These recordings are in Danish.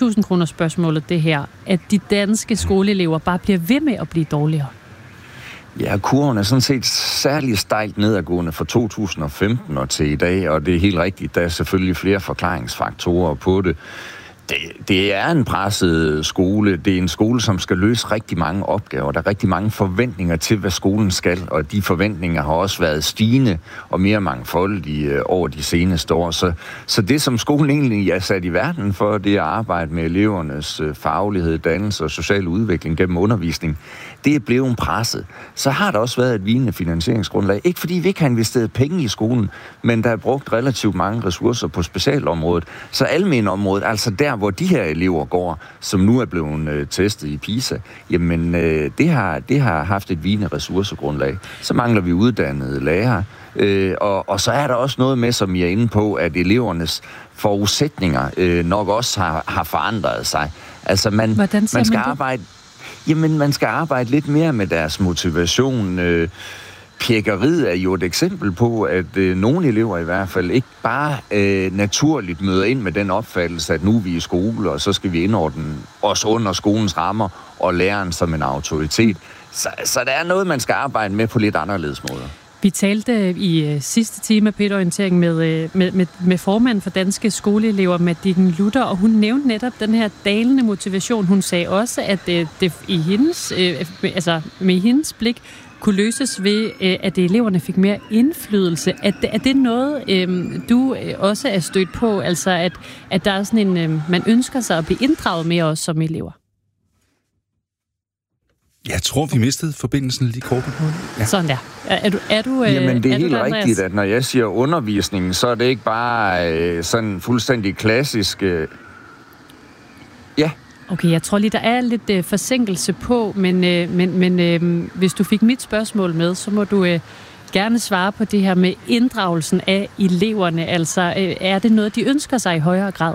1000 kroner spørgsmålet det her, at de danske skoleelever bare bliver ved med at blive dårligere? Ja, kurven er sådan set særligt stejlt nedadgående fra 2015 og til i dag, og det er helt rigtigt, der er selvfølgelig flere forklaringsfaktorer på det. Det er en presset skole. Det er en skole, som skal løse rigtig mange opgaver. Der er rigtig mange forventninger til, hvad skolen skal, og de forventninger har også været stigende og mere mangfoldige over de seneste år. Så det, som skolen egentlig er sat i verden for, det er at arbejde med elevernes faglighed, dannelse og social udvikling gennem undervisning. Det er blevet presset. Så har der også været et vigende finansieringsgrundlag. Ikke fordi vi ikke har investeret penge i skolen, men der er brugt relativt mange ressourcer på specialområdet. Så almenområdet, altså der, hvor de her elever går, som nu er blevet testet i PISA, jamen det har haft et vigende ressourcegrundlag. Så mangler vi uddannede lærere. Og så er der også noget med, som I er inde på, at elevernes forudsætninger nok også har forandret sig. Altså man skal arbejde... Jamen, man skal arbejde lidt mere med deres motivation. Pjækkeriet er jo et eksempel på, at nogle elever i hvert fald ikke bare naturligt møder ind med den opfattelse, at nu er vi i skole, og så skal vi indordne os under skolens rammer og læreren som en autoritet. Så der er noget, man skal arbejde med på lidt anderledes måder. Vi talte i sidste time af P1-orientering med formanden for Danske Skoleelever, Madicken Luther, og hun nævnte netop den her dalende motivation. Hun sagde også, at det i hendes, med hendes blik kunne løses ved, at eleverne fik mere indflydelse. Er det noget, du også er stødt på? Altså, at der er sådan en, man ønsker sig at blive inddraget mere også som elever? Jeg tror, vi mistede forbindelsen lige kort. Ja. Sådan der. Er du Jamen, det er er helt du, rigtigt, at når jeg siger undervisning, så er det ikke bare sådan fuldstændig klassisk... Ja. Okay, jeg tror lige, der er lidt forsinkelse på, men hvis du fik mit spørgsmål med, så må du gerne svare på det her med inddragelsen af eleverne. Altså, er det noget, de ønsker sig i højere grad?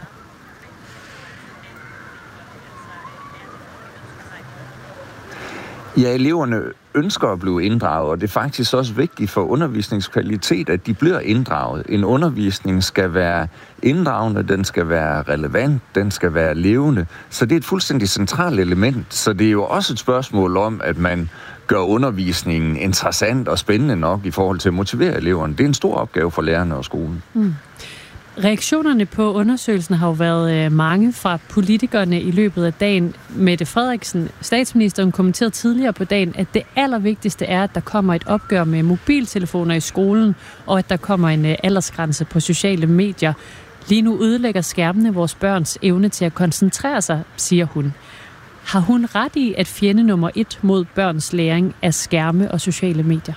Ja, eleverne ønsker at blive inddraget, og det er faktisk også vigtigt for undervisningskvalitet, at de bliver inddraget. En undervisning skal være inddragende, den skal være relevant, den skal være levende. Så det er et fuldstændig centralt element. Så det er jo også et spørgsmål om, at man gør undervisningen interessant og spændende nok i forhold til at motivere eleverne. Det er en stor opgave for lærerne og skolen. Mm. Reaktionerne på undersøgelsen har jo været mange fra politikerne i løbet af dagen. Mette Frederiksen, statsministeren, kommenterede tidligere på dagen, at det allervigtigste er, at der kommer et opgør med mobiltelefoner i skolen, og at der kommer en aldersgrænse på sociale medier. Lige nu ødelægger skærmene vores børns evne til at koncentrere sig, siger hun. Har hun ret i, at fjende nummer 1 mod børns læring er skærme og sociale medier?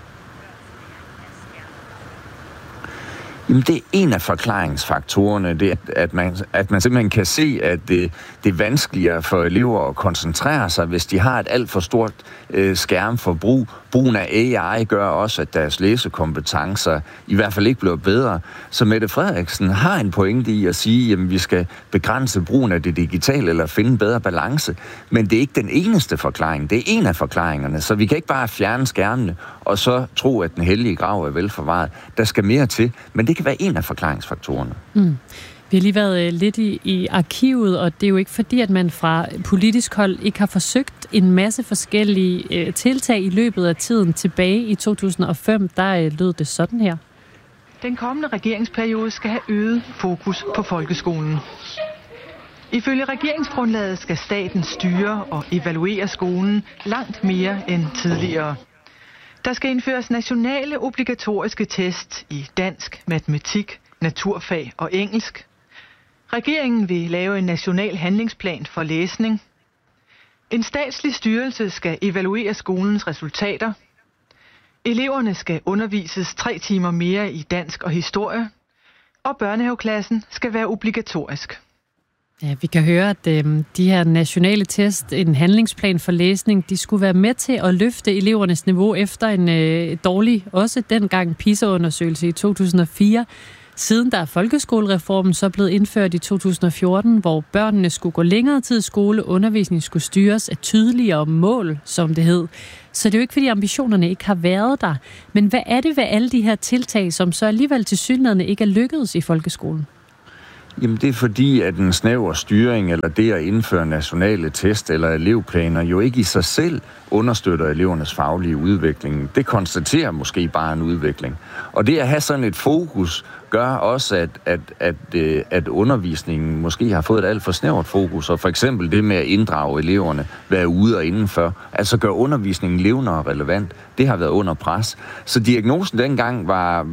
Jamen, det er en af forklaringsfaktorerne, det er, at man simpelthen kan se, at det er vanskeligere for elever at koncentrere sig, hvis de har et alt for stort skærmforbrug. Brugen af AI gør også, at deres læsekompetencer i hvert fald ikke bliver bedre. Så Mette Frederiksen har en pointe i at sige, at vi skal begrænse brugen af det digitale eller finde en bedre balance. Men det er ikke den eneste forklaring. Det er en af forklaringerne. Så vi kan ikke bare fjerne skærmene og så tro, at den hellige grav er velforvaret. Der skal mere til, men det kan være en af forklaringsfaktorerne. Mm. Vi har lige været lidt i arkivet, og det er jo ikke fordi, at man fra politisk hold ikke har forsøgt en masse forskellige tiltag i løbet af tiden. Tilbage i 2005, der lød det sådan her. Den kommende regeringsperiode skal have øget fokus på folkeskolen. Ifølge regeringsgrundlaget skal staten styre og evaluere skolen langt mere end tidligere. Der skal indføres nationale obligatoriske test i dansk, matematik, naturfag og engelsk. Regeringen vil lave en national handlingsplan for læsning. En statslig styrelse skal evaluere skolens resultater. Eleverne skal undervises 3 timer mere i dansk og historie. Og børnehaveklassen skal være obligatorisk. Ja, vi kan høre, at de her nationale test, en handlingsplan for læsning, de skulle være med til at løfte elevernes niveau efter en dårlig, også dengang PISA-undersøgelse i 2004. Siden der er folkeskolereformen så blevet indført i 2014, hvor børnene skulle gå længere tid i skole, undervisningen skulle styres af tydeligere mål, som det hed. Så det er jo ikke, fordi ambitionerne ikke har været der. Men hvad er det ved alle de her tiltag, som så alligevel tilsyneladende ikke er lykkedes i folkeskolen? Jamen det er fordi, at en snæver styring eller det at indføre nationale test eller elevplaner jo ikke i sig selv understøtter elevernes faglige udvikling. Det konstaterer måske bare en udvikling. Og det at have sådan et fokus gør også, at undervisningen måske har fået et alt for snævert fokus, og for eksempel det med at inddrage eleverne, være ude og indenfor, altså gøre undervisningen levende og relevant, det har været under pres. Så diagnosen dengang var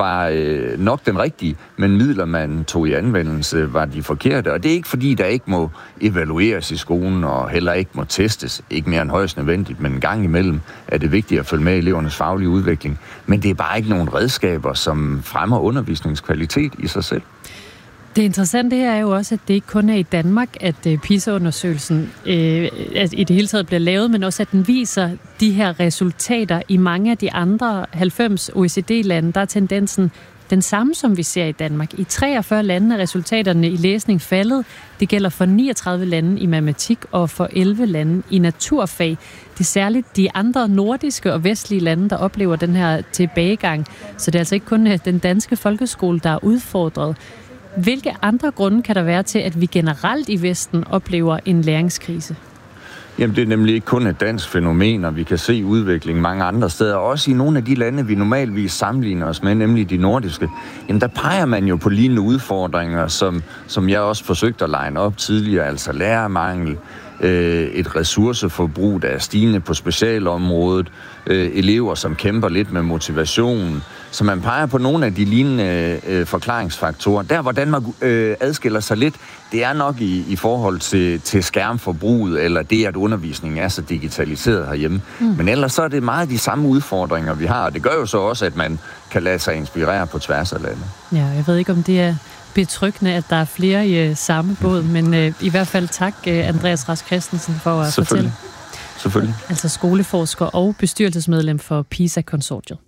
nok den rigtige, men midler, man tog i anvendelse, var de forkerte. Og det er ikke fordi, der ikke må evalueres i skolen, og heller ikke må testes, ikke mere end højst nødvendigt, men en gang imellem er det vigtigt at følge med elevernes faglige udvikling. Men det er bare ikke nogen redskaber, som fremmer undervisningskvalitet i sig selv. Det interessante her er jo også, at det ikke kun er i Danmark, at PISA-undersøgelsen i det hele taget bliver lavet, men også at den viser de her resultater i mange af de andre 90 OECD-lande. Der er tendensen den samme, som vi ser i Danmark. I 43 lande er resultaterne i læsning faldet. Det gælder for 39 lande i matematik og for 11 lande i naturfag. Det er særligt de andre nordiske og vestlige lande, der oplever den her tilbagegang. Så det er altså ikke kun den danske folkeskole, der er udfordret. Hvilke andre grunde kan der være til, at vi generelt i Vesten oplever en læringskrise? Jamen, det er nemlig ikke kun et dansk fænomen, og vi kan se udvikling mange andre steder. Også i nogle af de lande, vi normalvis sammenligner os med, nemlig de nordiske. Jamen, der peger man jo på lignende udfordringer, som jeg også forsøgte at line op tidligere, altså lærermangel, et ressourceforbrug, der er stigende på specialområdet, elever, som kæmper lidt med motivationen. Så man peger på nogle af de lignende forklaringsfaktorer. Der, hvor Danmark adskiller sig lidt, det er nok i forhold til skærmforbruget, eller det, at undervisningen er så digitaliseret herhjemme. Men ellers så er det meget de samme udfordringer, vi har, og det gør jo så også, at man kan lade sig inspirere på tværs af landet. Ja, jeg ved ikke, om det er betryggende, at der er flere i samme båd, men i hvert fald tak, Andreas Rask Christensen, for at fortælle. Selvfølgelig. Altså skoleforsker og bestyrelsesmedlem for PISA-konsortiet.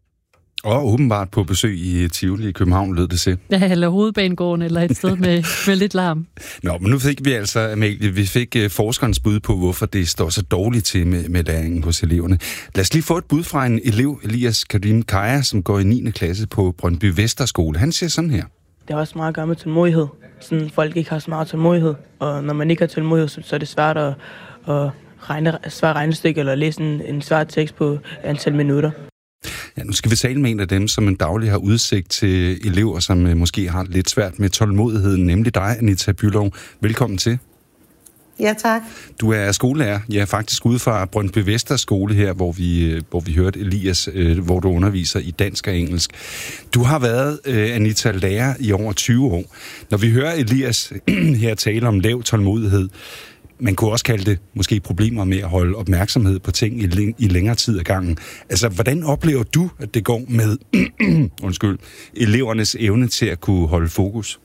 Og åbenbart på besøg i Tivoli i København, lød det til. Ja, eller Hovedbanegården, eller et sted med lidt larm. Nå, men nu fik vi altså, Amalie, vi fik forskerens bud på, hvorfor det står så dårligt til med læringen hos eleverne. Lad os lige få et bud fra en elev, Elias Karim Kaja, som går i 9. klasse på Brøndby Vesterskole. Han siger sådan her. Det har også meget at gøre med tålmodighed. Sådan, folk ikke har så meget tålmodighed, og når man ikke har tålmodighed, så er det svært at regne svært regnestykke eller læse en svær tekst på antal minutter. Ja, nu skal vi tale med en af dem, som en daglig har udsigt til elever, som måske har lidt svært med tålmodigheden, nemlig dig, Anita Bülow. Velkommen til. Ja, tak. Du er skolelærer. Jeg er faktisk ude fra Brøndby Vesterskole her, hvor vi hørte Elias, hvor du underviser i dansk og engelsk. Du har været, Anita, lærer i over 20 år. Når vi hører Elias her tale om lav tålmodighed, man kunne også kalde det måske problemer med at holde opmærksomhed på ting i længere tid ad gangen. Altså, hvordan oplever du, at det går med elevernes evne til at kunne holde fokus?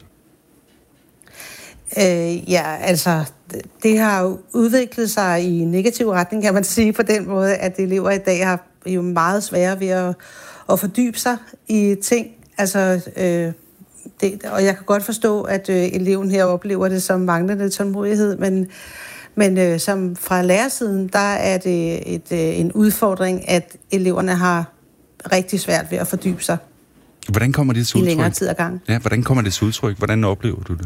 Ja, altså, det har jo udviklet sig i negativ retning, kan man sige, på den måde, at elever i dag har jo meget sværere ved at fordybe sig i ting. Altså, og jeg kan godt forstå, at eleven her oplever det som manglende tålmodighed, men som fra lærersiden, der er det en udfordring, at eleverne har rigtig svært ved at fordybe sig. Hvordan kommer det til udtryk? I længere tid ad gangen. Ja, hvordan kommer det til udtryk? Hvordan oplever du det?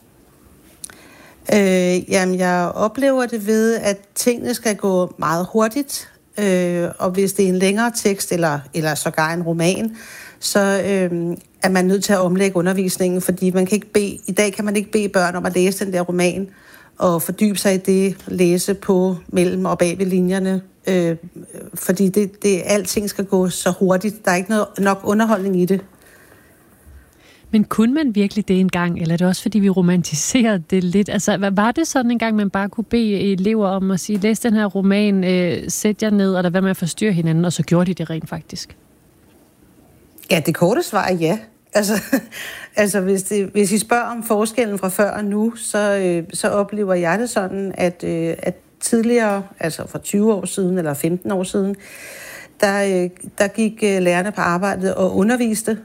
Jamen, jeg oplever det ved, at tingene skal gå meget hurtigt, og hvis det er en længere tekst, eller sågar en roman, så er man nødt til at omlægge undervisningen, fordi i dag kan man ikke bede børn om at læse den der roman, og fordybe sig i det, læse på mellem og bag ved linjerne, fordi alting skal gå så hurtigt. Der er ikke nok underholdning i det. Men kunne man virkelig det engang, eller er det også fordi, vi romantiserer det lidt? Altså, var det sådan en gang, man bare kunne bede elever om at sige, læs den her roman, sæt jer ned, og lad være med at forstyrre hinanden, og så gjorde de det rent faktisk? Ja, det korte svar er ja. Altså hvis I spørger om forskellen fra før og nu, så oplever jeg det sådan, at tidligere, altså for 20 år siden eller 15 år siden, der gik lærerne på arbejdet og underviste,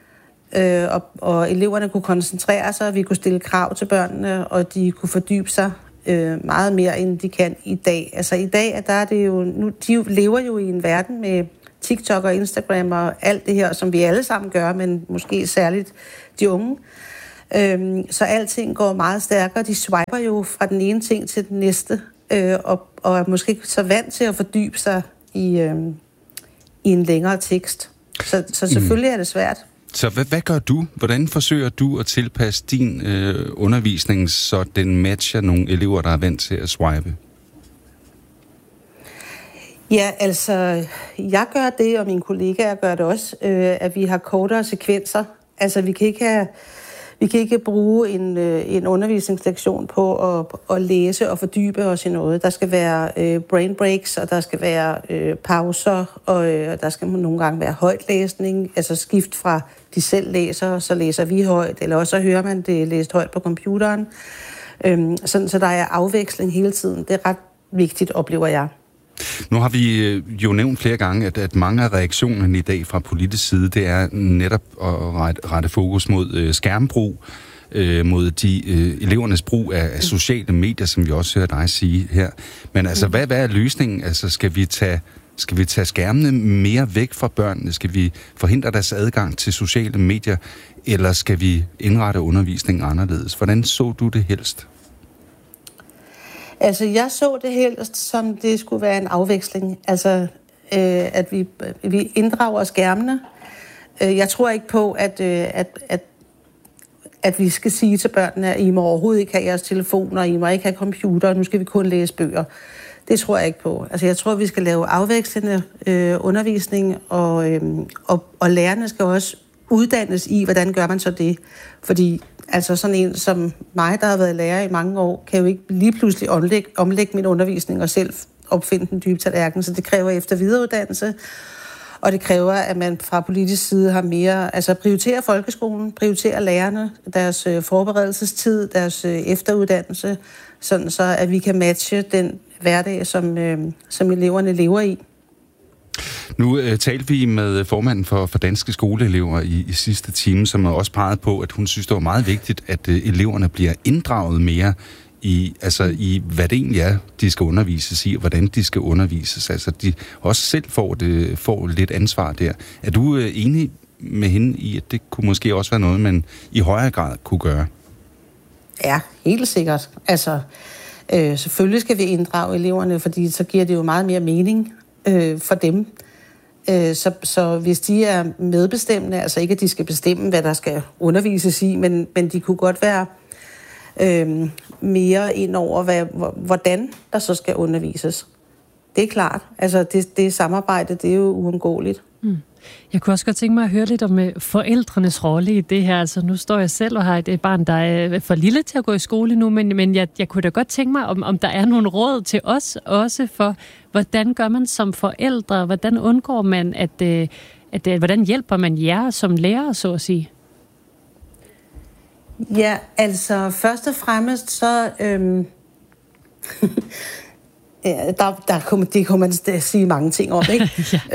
og eleverne kunne koncentrere sig, vi kunne stille krav til børnene, og de kunne fordybe sig meget mere, end de kan i dag. Altså i dag, der er det jo, nu, de lever jo i en verden med TikTok og Instagram og alt det her, som vi alle sammen gør, men måske særligt de unge. Så alting går meget stærkere. De swiper jo fra den ene ting til den næste, og er måske ikke så vant til at fordybe sig i en længere tekst. Så selvfølgelig er det svært. Så hvad gør du? Hvordan forsøger du at tilpasse din undervisning, så den matcher nogle elever, der er vant til at swipe? Ja, altså, jeg gør det, og mine kollegaer gør det også, at vi har kortere sekvenser. Altså, vi kan ikke bruge en undervisningslektion på at læse og fordybe os i noget. Der skal være brain breaks, og der skal være pauser, og der skal nogle gange være højtlæsning, altså skift fra de selv læser, så læser vi højt, eller også så hører man det læst højt på computeren. Så der er afveksling hele tiden. Det er ret vigtigt, oplever jeg. Nu har vi jo nævnt flere gange, at mange af reaktionerne i dag fra politisk side, det er netop at rette fokus mod skærmbrug, mod de elevernes brug af sociale medier, som vi også hører dig sige her. Men altså, hvad er løsningen? Altså, skal vi tage skærmene mere væk fra børnene? Skal vi forhindre deres adgang til sociale medier? Eller skal vi indrette undervisningen anderledes? Hvordan så du det helst? Altså, jeg så det helst, som det skulle være en afveksling. Altså, at vi inddrager skærmene. Jeg tror ikke på, at vi skal sige til børnene, at I må overhovedet ikke have jeres telefoner, I må ikke have computer, nu skal vi kun læse bøger. Det tror jeg ikke på. Altså, jeg tror, vi skal lave afvekslende undervisning, og lærerne skal også uddannes i, hvordan gør man så det. Fordi altså sådan en som mig, der har været lærer i mange år, kan jo ikke lige pludselig omlægge min undervisning og selv opfinde den dybe tallerken. Så det kræver efter videreuddannelse, og det kræver, at man fra politisk side har mere, altså prioriterer folkeskolen, prioriterer lærerne, deres forberedelsestid, deres efteruddannelse, sådan så at vi kan matche den hverdag, som eleverne lever i. Nu talte vi med formanden for Danske Skoleelever i sidste time, som har også peget på, at hun synes, det var meget vigtigt, at eleverne bliver inddraget mere i hvad det egentlig er, de skal undervises i, og hvordan de skal undervises. Altså, de også selv får lidt ansvar der. Er du enig med hende i, at det kunne måske også være noget, man i højere grad kunne gøre? Ja, helt sikkert. Altså, selvfølgelig skal vi inddrage eleverne, fordi så giver det jo meget mere mening for dem. Så hvis de er medbestemmende, altså ikke at de skal bestemme, hvad der skal undervises i, men de kunne godt være mere ind over, hvordan der så skal undervises. Det er klart. Altså det samarbejde, det er jo uundgåeligt. Jeg kunne også godt tænke mig at høre lidt om forældrenes rolle i det her. Altså nu står jeg selv og har et barn, der er for lille til at gå i skole nu, men jeg kunne da godt tænke mig, om der er nogle råd til os også for, hvordan gør man som forældre, hvordan undgår man, hvordan hjælper man jer som lærer, så at sige? Ja, altså først og fremmest så... Ja, det kunne man sige mange ting om, ikke?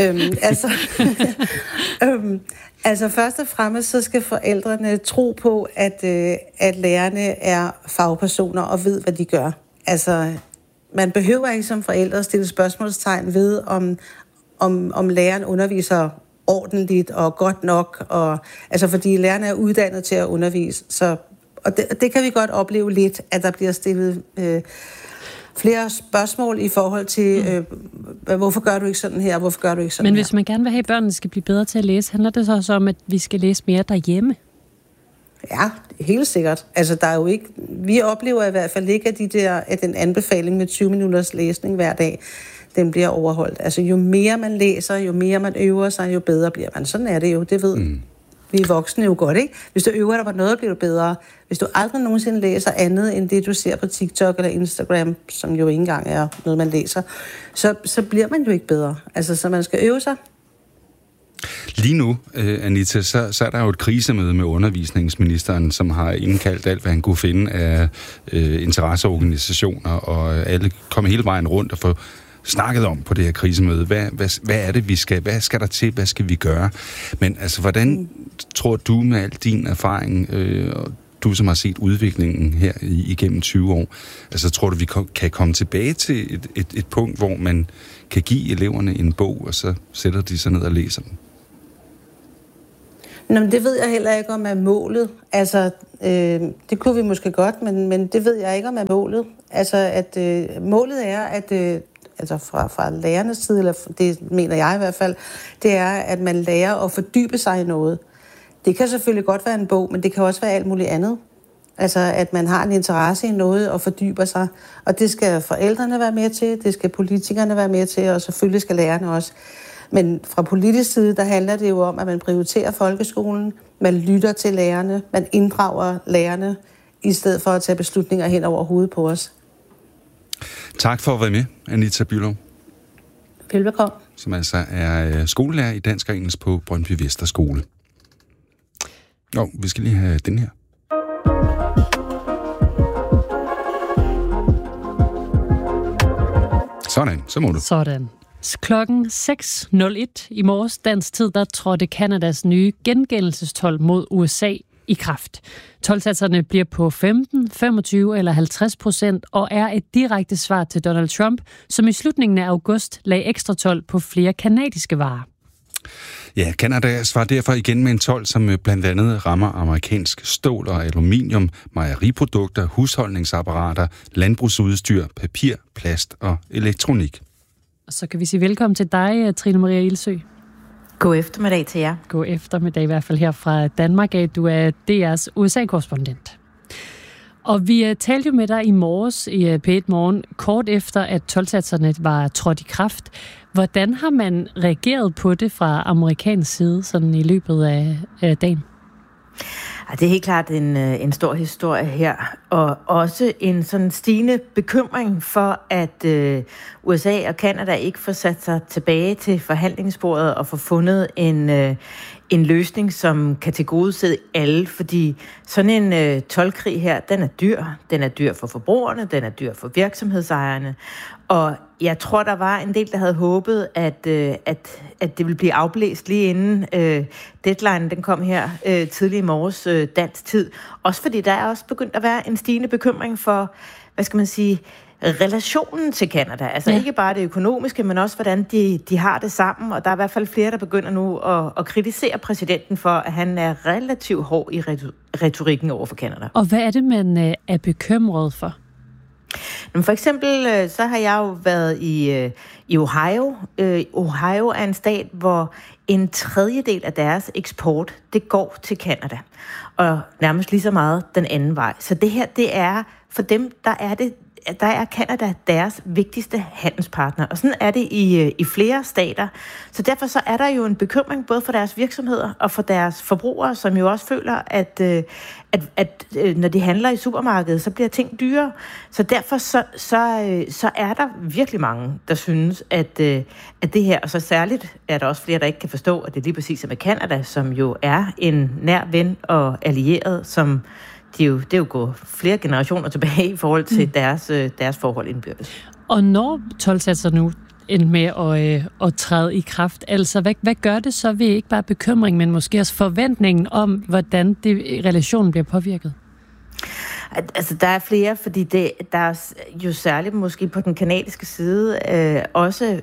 Altså først og fremmest så skal forældrene tro på, at lærerne er fagpersoner og ved, hvad de gør. Altså, man behøver ikke som forældre at stille spørgsmålstegn ved, om læreren underviser ordentligt og godt nok, altså fordi lærerne er uddannet til at undervise. Og det kan vi godt opleve lidt, at der bliver stillet... flere spørgsmål i forhold til, hvorfor gør du ikke sådan her, hvorfor gør du ikke sådan her? Men hvis man gerne vil have, at børnene skal blive bedre til at læse, handler det så også om, at vi skal læse mere derhjemme? Ja, helt sikkert. Altså, der er jo ikke... Vi oplever i hvert fald ikke, at den anbefaling med 20 minutters læsning hver dag, den bliver overholdt. Altså, jo mere man læser, jo mere man øver sig, jo bedre bliver man. Sådan er det jo, det ved vi voksne jo godt, ikke? Hvis du øver dig på noget, bliver du bedre. Hvis du aldrig nogensinde læser andet end det, du ser på TikTok eller Instagram, som jo ikke engang er noget, man læser, så bliver man jo ikke bedre. Altså, så man skal øve sig. Lige nu, Anita, så er der jo et krisemøde med undervisningsministeren, som har indkaldt alt, hvad han kunne finde af interesseorganisationer, og alle kom hele vejen rundt og få snakket om på det her krisemøde. Hvad er det, vi skal? Hvad skal der til? Hvad skal vi gøre? Men altså, hvordan tror du med al din erfaring, du som har set udviklingen her igennem 20 år, altså tror du, vi kan komme tilbage til et punkt, hvor man kan give eleverne en bog, og så sætter de sig ned og læser den? Nå, men det ved jeg heller ikke, om er målet. Altså, det kunne vi måske godt, men det ved jeg ikke, om er målet. Altså, at målet er, at altså fra lærernes side, eller det mener jeg i hvert fald, det er, at man lærer at fordybe sig i noget. Det kan selvfølgelig godt være en bog, men det kan også være alt muligt andet. Altså, at man har en interesse i noget og fordyber sig. Og det skal forældrene være med til, det skal politikerne være med til, og selvfølgelig skal lærerne også. Men fra politisk side, der handler det jo om, at man prioriterer folkeskolen, man lytter til lærerne, man inddrager lærerne, i stedet for at tage beslutninger hen over hovedet på os. Tak for at være med, Anita Bülow. Velbekomme. Som altså er skolelærer i dansk og engelsk på Brøndby Vester Skole. Vi skal lige have den her. Sådan, så må du. Sådan. Klokken 6.01 i morges dansk tid, der trådte Kanadas nye gengældelsestol mod USA i kraft. Toldsatserne bliver på 15, 25 eller 50% og er et direkte svar til Donald Trump, som i slutningen af august lagde ekstra told på flere kanadiske varer. Ja, Canada svarer derfor igen med en told, som blandt andet rammer amerikansk stål og aluminium, mejeriprodukter, husholdningsapparater, landbrugsudstyr, papir, plast og elektronik. Og så kan vi sige velkommen til dig, Trine Maria Ilsøe. God eftermiddag til jer. God eftermiddag i hvert fald her fra Danmark af. Du er DR's USA-korrespondent. Og vi talte jo med dig i morges i P1 Morgen, kort efter at toldsatserne var trådt i kraft. Hvordan har man reageret på det fra amerikansk side sådan i løbet af dagen? Det er helt klart en stor historie her, og også en sådan stigende bekymring for, at USA og Canada ikke får sat sig tilbage til forhandlingsbordet og får fundet en løsning, som kan tilgodese alle, fordi sådan en toldkrig her, den er dyr. Den er dyr for forbrugerne, den er dyr for virksomhedsejerne, og jeg tror, der var en del, der havde håbet, at det ville blive afblæst lige inden deadline, den kom her tidlig i morges dansk tid. Også fordi der er også begyndt at være en stigende bekymring for, hvad skal man sige, relationen til Canada. Altså ikke bare det økonomiske, men også hvordan de har det sammen. Og der er i hvert fald flere, der begynder nu at kritisere præsidenten for, at han er relativt hård i retorikken over for Canada. Og hvad er det, man er bekymret for? For eksempel så har jeg jo været i Ohio. Ohio er en stat, hvor en tredjedel af deres eksport, det går til Canada. Og nærmest lige så meget den anden vej. Så det her, det er for dem, der er Canada deres vigtigste handelspartner. Og sådan er det i flere stater. Så derfor så er der jo en bekymring både for deres virksomheder og for deres forbrugere, som jo også føler, at når de handler i supermarkedet, så bliver ting dyrere. Så derfor så er der virkelig mange, der synes, at det her, og så særligt er der også flere, der ikke kan forstå, at det lige præcis er med Canada, som jo er en nær ven og allieret, som det er jo gået flere generationer tilbage i forhold til deres forhold indbyrdes. Og når toldsatser nu endte med at træde i kraft, altså hvad gør det så ved ikke bare bekymring, men måske også forventningen om, hvordan relationen bliver påvirket? Altså, der er flere, fordi der er jo særligt måske på den kanadiske side også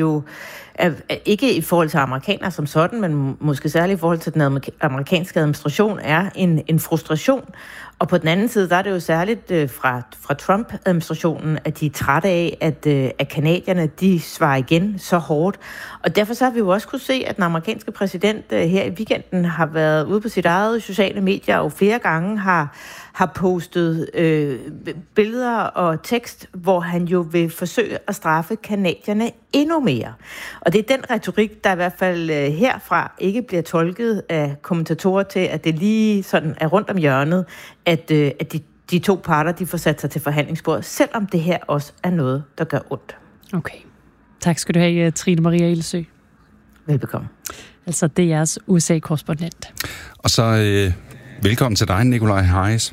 ikke i forhold til amerikanere som sådan, men måske særligt i forhold til den amerikanske administration, er en frustration. Og på den anden side, der er det jo særligt fra Trump-administrationen, at de er trætte af, at kanadierne, de svarer igen så hårdt. Og derfor så har vi jo også kunne se, at den amerikanske præsident her i weekenden har været ude på sit eget sociale medier og flere gange har postet billeder og tekst, hvor han jo vil forsøge at straffe kanadierne endnu mere. Og det er den retorik, der i hvert fald herfra ikke bliver tolket af kommentatorer til, at det lige sådan er rundt om hjørnet, at de to parter, de får sat sig til forhandlingsbordet, selvom det her også er noget, der gør ondt. Okay. Tak skal du have, Trine Maria Ilsøe. Velbekomme. Altså DR's USA-korrespondent. Og så velkommen til dig, Nikolaj Hayes.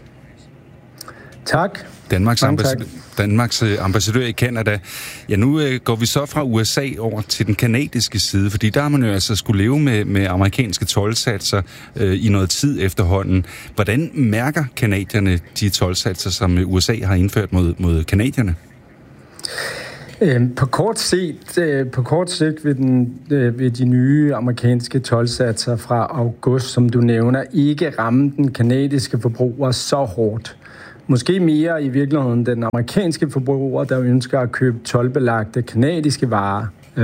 Tak. Danmarks ambassadør i Canada. Ja, nu går vi så fra USA over til den kanadiske side, fordi der har man jo altså skulle leve med amerikanske toldsatser i noget tid efterhånden. Hvordan mærker kanadierne de toldsatser, som USA har indført mod kanadierne? På kort sigt vil de nye amerikanske toldsatser fra august, som du nævner, ikke ramme den kanadiske forbruger så hårdt. Måske mere i virkeligheden den amerikanske forbruger, der ønsker at købe toldbelagte kanadiske varer.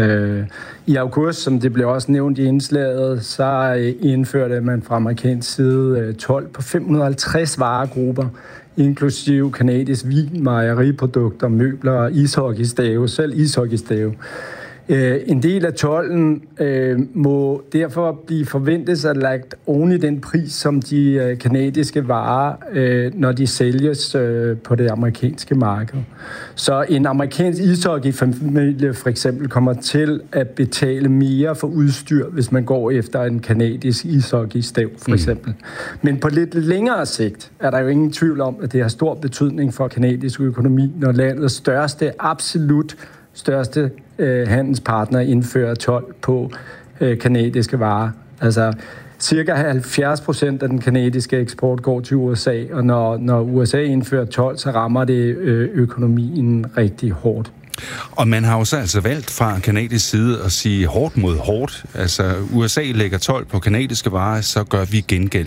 I august, som det blev også nævnt i indslaget, så indførte man fra amerikansk side told på 550 varegrupper, inklusive kanadisk vin, mejeriprodukter, møbler og ishockeystave, selv ishockeystave. En del af tolden må derfor blive forventet at lagt oven i den pris, som de kanadiske varer, når de sælges på det amerikanske marked. Så en amerikansk ishockeyfamilie for eksempel kommer til at betale mere for udstyr, hvis man går efter en kanadisk ishockeystav for eksempel. Men på lidt længere sigt er der jo ingen tvivl om, at det har stor betydning for kanadisk økonomi, når landets absolut største handelspartner indfører told på kanadiske varer. Altså cirka 70% af den kanadiske eksport går til USA, og når USA indfører told, så rammer det økonomien rigtig hårdt. Og man har jo så altså valgt fra kanadisk side at sige hårdt mod hårdt. Altså USA lægger told på kanadiske varer, så gør vi gengæld.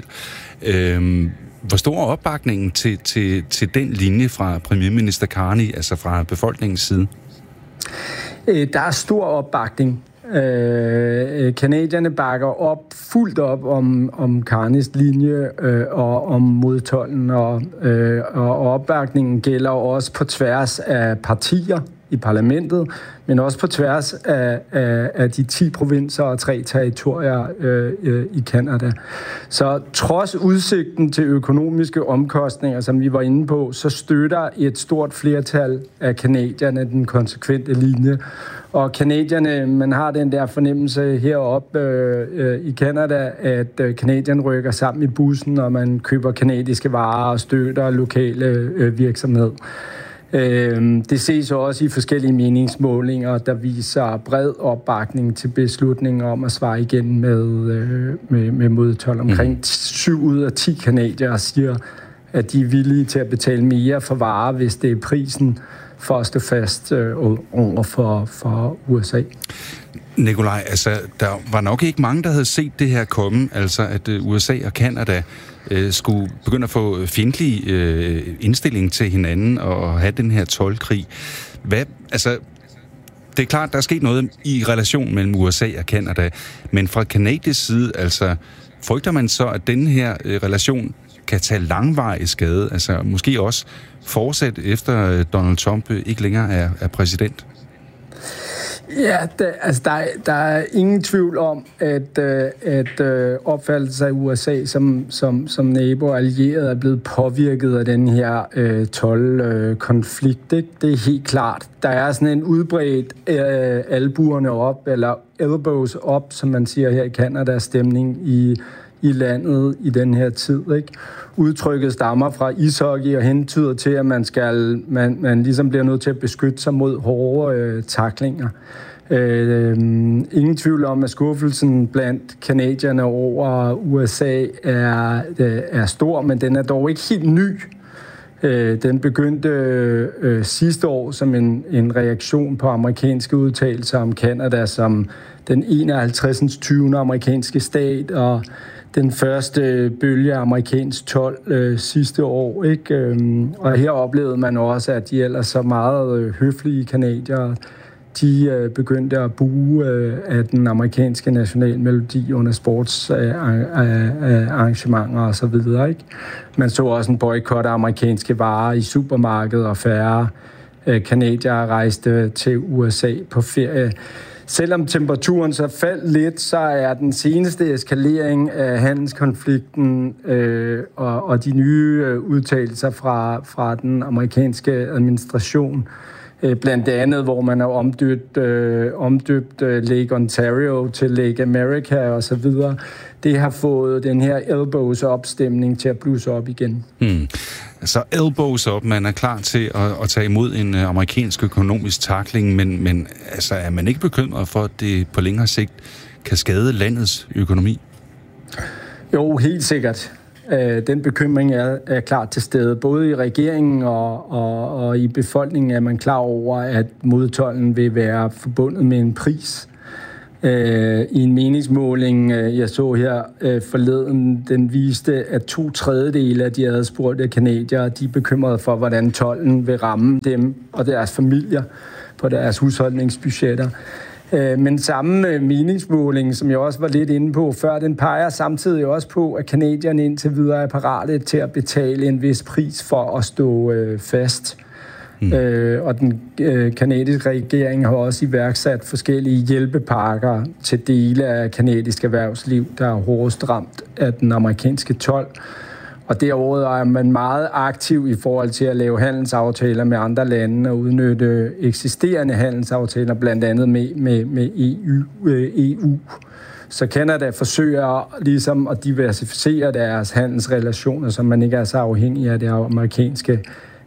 Hvor stor er opbakningen til den linje fra premierminister Carney, altså fra befolkningens side? Der er stor opbakning. Canadierne bakker fuldt op om Carneys linje og om modtolden, og opbakningen gælder også på tværs af partier i parlamentet, men også på tværs af de 10 provinser og 3 territorier i Canada. Så trods udsigten til økonomiske omkostninger, som vi var inde på, så støtter et stort flertal af canadierne den konsekvente linje. Og canadierne, man har den der fornemmelse heroppe i Canada, at canadierne rykker sammen i bussen, og man køber kanadiske varer og støtter lokale virksomheder. Det ses også i forskellige meningsmålinger, der viser bred opbakning til beslutningen om at svare igen med modtold. Omkring 7 ud af 10 canadiere siger, at de er villige til at betale mere for varer, hvis det er prisen for at stå fast over for USA. Nikolaj, altså, der var nok ikke mange, der havde set det her komme, altså at USA og Canada skulle begynde at få fjendtlig indstilling til hinanden og have den her toldkrig. Det er klart, der er sket noget i relation mellem USA og Canada, men fra kanadisk side, altså, frygter man så, at den her relation kan tage langvarig skade, altså måske også fortsætte efter Donald Trump ikke længere er præsident? Ja, der er ingen tvivl om, at opfattelsen af USA som nabo og allieret er blevet påvirket af den her toldkonflikt. Det er helt klart. Der er sådan en udbredt albuerne op, eller elbows op, som man siger her i Canada, stemning i landet i den her tid, ikke? Udtrykket stammer fra ishockey og hentyder til, at man ligesom bliver nødt til at beskytte sig mod hårde tacklinger. Ingen tvivl om, at skuffelsen blandt canadierne over USA er stor, men den er dog ikke helt ny. Den begyndte sidste år som en reaktion på amerikanske udtalelser om Canada som den 51. 20. amerikanske stat, og den første bølge af amerikansk told sidste år, ikke? Og her oplevede man også, at de ellers så meget høflige canadiere, de begyndte at buge af den amerikanske nationalmelodi under sportsarrangementer og så videre, ikke? Man så også en boykot af amerikanske varer i supermarkedet, og færre canadiere rejste til USA på ferie. Selvom temperaturen så faldt lidt, så er den seneste eskalering af handelskonflikten og de nye udtalelser fra den amerikanske administration, blandt andet, hvor man har omdøbt Lake Ontario til Lake America og så videre. Det har fået den her elbows opstemning til at blusse op igen. Så elbows op, man er klar til at tage imod en amerikansk økonomisk tackling, men altså, er man ikke bekymret for, at det på længere sigt kan skade landets økonomi? Jo, helt sikkert. Den bekymring er klart til stede. Både i regeringen og i befolkningen er man klar over, at modtolden vil være forbundet med en pris. I en meningsmåling, jeg så her forleden, den viste, at 2/3 af de adspurgte canadiere, de er bekymrede for, hvordan tolden vil ramme dem og deres familier på deres husholdningsbudgetter. Men samme meningsmåling, som jeg også var lidt inde på før, den peger samtidig også på, at canadierne indtil videre er parate til at betale en vis pris for at stå fast. Og den kanadiske regering har også iværksat forskellige hjælpepakker til dele af kanadisk erhvervsliv, der er hårdest ramt af den amerikanske told. Og derudover er man meget aktiv i forhold til at lave handelsaftaler med andre lande og udnytte eksisterende handelsaftaler, blandt andet med EU. Så Canada forsøger ligesom at diversificere deres handelsrelationer, så man ikke er så afhængig af det amerikanske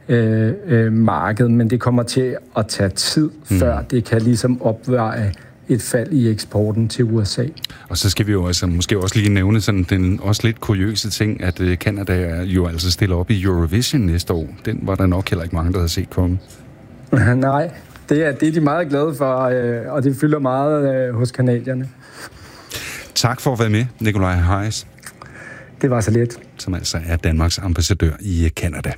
marked. Men det kommer til at tage tid, før det kan ligesom opveje et fald i eksporten til USA. Og så skal vi jo altså måske også lige nævne sådan den også lidt kuriøse ting, at Canada jo altså stiller op i Eurovision næste år. Den var der nok heller ikke mange, der havde set komme. Nej, det er de meget glade for, og det fylder meget hos canadierne. Tak for at være med, Nikolaj Hayes. Det var så lidt. Som altså er Danmarks ambassadør i Canada.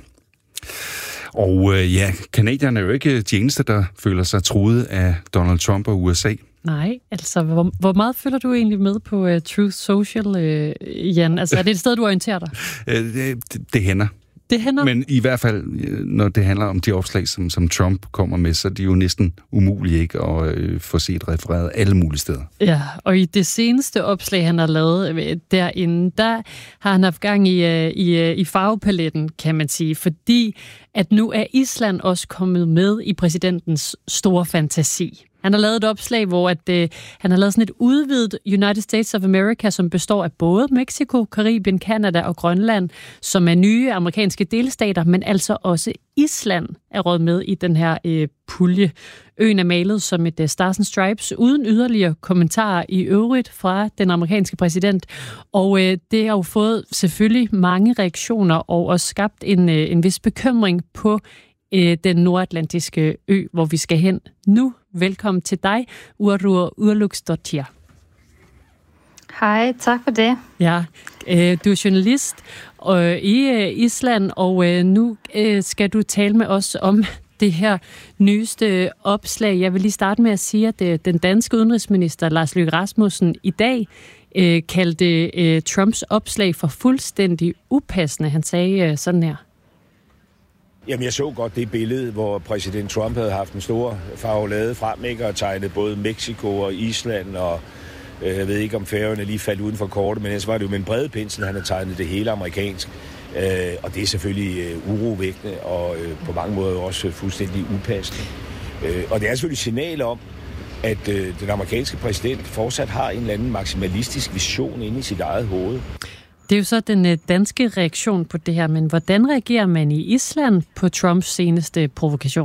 Og canadierne er jo ikke de eneste, der føler sig truet af Donald Trump og USA. Nej, altså hvor meget følger du egentlig med på Truth Social, Jan? Altså er det et sted, du orienterer dig? Det hænder. Det hænder? Men i hvert fald, når det handler om de opslag, som Trump kommer med, så er det jo næsten umuligt ikke at få set refereret alle mulige steder. Ja, og i det seneste opslag, han har lavet derinde, der har han haft gang i farvepaletten, kan man sige, fordi at nu er Island også kommet med i præsidentens store fantasi. Han har lavet et opslag, hvor han har lavet sådan et udvidet United States of America, som består af både Mexico, Karibien, Canada og Grønland, som er nye amerikanske delstater, men altså også Island er råd med i den her pulje. Øen er malet som et Stars and Stripes, uden yderligere kommentarer i øvrigt fra den amerikanske præsident. Og det har jo fået selvfølgelig mange reaktioner og også skabt en vis bekymring på den nordatlantiske ø, hvor vi skal hen nu. Velkommen til dig, Urur Urlugsdottir. Hej, tak for det. Ja, du er journalist i Island, og nu skal du tale med os om det her nyeste opslag. Jeg vil lige starte med at sige, at den danske udenrigsminister Lars Løkke Rasmussen i dag kaldte Trumps opslag for fuldstændig upassende. Han sagde sådan her. Jamen, jeg så godt det billede, hvor præsident Trump havde haft en stor farvelade frem, ikke, og tegnet både Mexico og Island, og jeg ved ikke, om Færøerne lige faldt uden for kortet, men ellers var det jo med en bred pensel, han havde tegnet det hele amerikansk. Og det er selvfølgelig urovækkende, og på mange måder også fuldstændig upassende. Og det er selvfølgelig et signal om, at den amerikanske præsident fortsat har en eller anden maksimalistisk vision inde i sit eget hoved. Det er jo så den danske reaktion på det her, men hvordan reagerer man i Island på Trumps seneste provokation?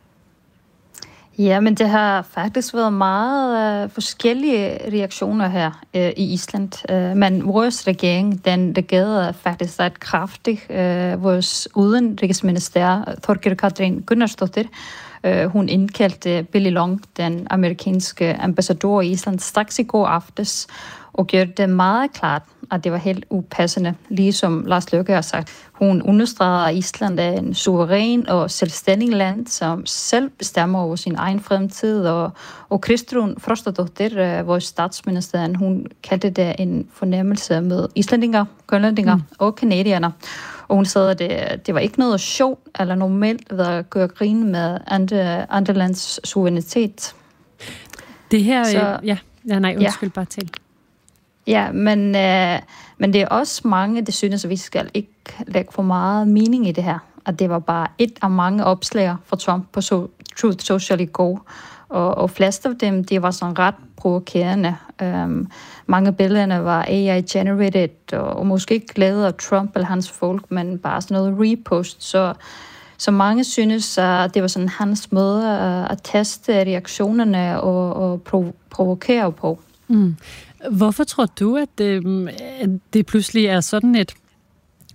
Ja, men det har faktisk været meget forskellige reaktioner her i Island. Men vores regering, den reagerede faktisk ret kraftigt. Vores udenrigsminister, Þorgerður Katrín Gunnarsdóttir, hun indkaldte Billy Long, den amerikanske ambassadør i Island, straks i går aftes, og gjorde det meget klart, at det var helt upassende, ligesom Lars Løkke har sagt. Hun understreger, at Island er en suveræn og selvstændig land, som selv bestemmer over sin egen fremtid. Og Kristrún Frostadóttir, vores statsminister, hun kaldte det en fornemmelse med islændinger, grønlændinger og canadierne. Og hun sagde, at det var ikke noget sjovt eller normalt ved at gøre grin med andre lands suverænitet. Det her... undskyld, bare til. Ja, men det er også mange, der synes, at vi skal ikke lægge for meget mening i det her. At det var bare et af mange opslag fra Trump på Truth Social i går. Og flest af dem, de var sådan ret provokerende. Mange billederne var AI-generated, og måske ikke lavet af Trump eller hans folk, men bare sådan noget repost. Så mange synes, at det var sådan hans måde at teste reaktionerne og provokere på. Mm. Hvorfor tror du, at det pludselig er sådan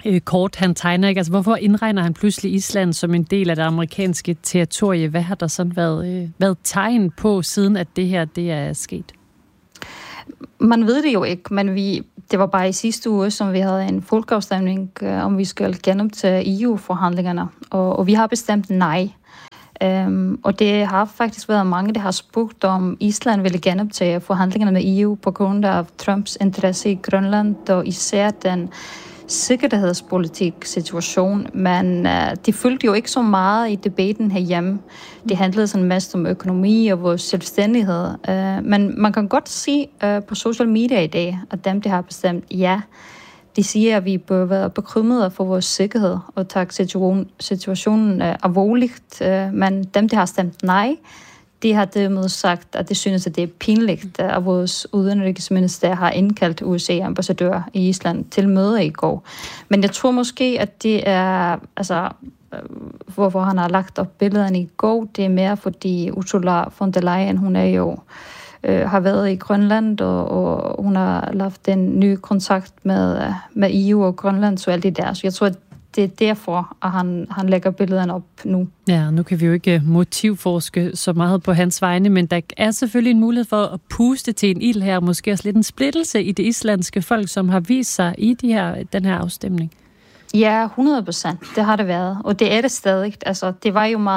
kort, han tegner, ikke? Altså, hvorfor indregner han pludselig Island som en del af det amerikanske territorie? Hvad har der sådan været tegn på, siden at det her det er sket? Man ved det jo ikke, men det var bare i sidste uge, som vi havde en folkeafstemning, om vi skal genoptage EU-forhandlingerne, og vi har bestemt nej. Og det har faktisk været mange, der har spurgt om Island ville genoptage forhandlingerne med EU på grund af Trumps interesse i Grønland, og især den sikkerhedspolitik situation, men det fyldte jo ikke så meget i debatten herhjemme. Det handlede sådan mest om økonomi og vores selvstændighed. Men man kan godt se på social media i dag, at dem, der har bestemt ja, de siger, at vi bør være bekymrede for vores sikkerhed og tage situationen alvorligt. Men dem, der har stemt nej, de har dermed sagt, at de synes, at det er pinligt, at vores udenrigsminister har indkaldt USA-ambassadør i Island til møde i går. Men jeg tror måske, at det er, altså, hvorfor han har lagt op billederne i går, det er mere fordi Ursula von der Leyen, hun er jo har været i Grønland, og hun har lavet en ny kontakt med EU og Grønland, så alt det der. Så jeg tror, at det er derfor, at han lægger billederne op nu. Ja, nu kan vi jo ikke motivforske så meget på hans vegne, men der er selvfølgelig en mulighed for at puste til en ild her, måske også lidt en splittelse i det islandske folk, som har vist sig i den her afstemning. Ja, 100%. Det har det været, og det er det stadig. Altså, det var jo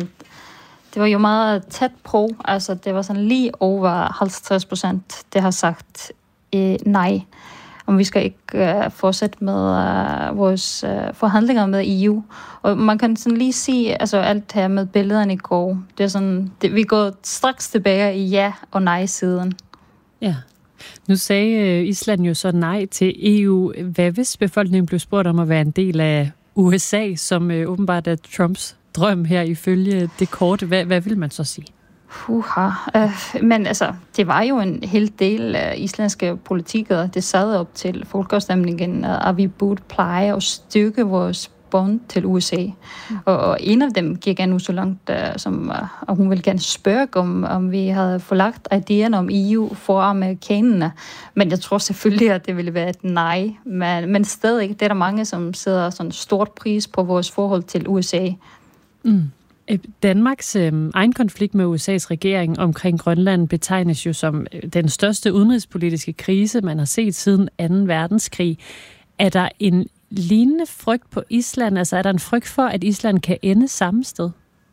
meget tæt på, altså det var sådan lige over 50%, det har sagt nej. Om vi skal ikke fortsætte med vores forhandlinger med EU. Og man kan sådan lige sige, altså alt her med billederne i går, det er sådan, vi går straks tilbage i ja- og nej-siden. Ja. Nu sagde Island jo så nej til EU. Hvad hvis befolkningen blev spurgt om at være en del af USA, som åbenbart er Trumps drøm her ifølge det kort? Hvad vil man så sige? Men altså, det var jo en hel del islandske politikere, det sad op til folkeafstemningen, at vi burde pleje at styrke vores bånd til USA. Og en af dem gik nu så langt, som at hun ville gerne spørge om vi havde forlagt idéen om EU for amerikanerne. Men jeg tror selvfølgelig, at det ville være et nej. Men stadig, det er der mange, som sætter sådan stort pris på vores forhold til USA. Danmarks egen konflikt med USA's regering omkring Grønland betegnes jo som den største udenrigspolitiske krise, man har set siden 2. verdenskrig. Er der en lignende frygt på Island? Altså er der en frygt for, at Island kan ende samme sted?